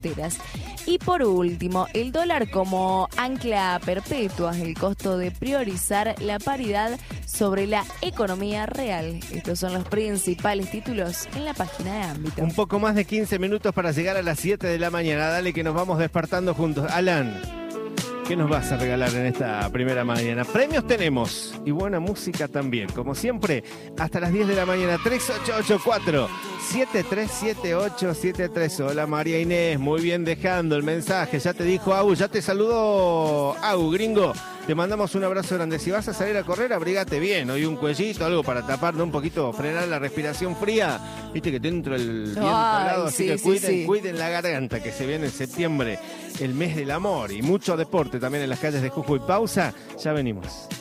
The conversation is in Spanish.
costeras. Y por último, el dólar como ancla perpetua, el costo de priorizar la paridad sobre la economía real. Estos son los principales títulos en la página de Ámbito. Un poco más de 15 minutos para llegar a las 7 de la mañana. Dale que nos vamos despertando juntos. Alan, ¿qué nos vas a regalar en esta primera mañana? Premios tenemos y buena música también. Como siempre, hasta las 10 de la mañana. 3884-737873. Hola María Inés, muy bien dejando el mensaje. Ya te dijo Au, ya te saludó Au, gringo. Te mandamos un abrazo grande. Si vas a salir a correr, abrígate bien. Hoy un cuellito, algo para taparle un poquito, frenar la respiración fría. Viste que te entra el viento helado, así que cuiden la garganta, que se viene en septiembre, el mes del amor y mucho deporte también en las calles de Jujuy. Pausa, ya venimos.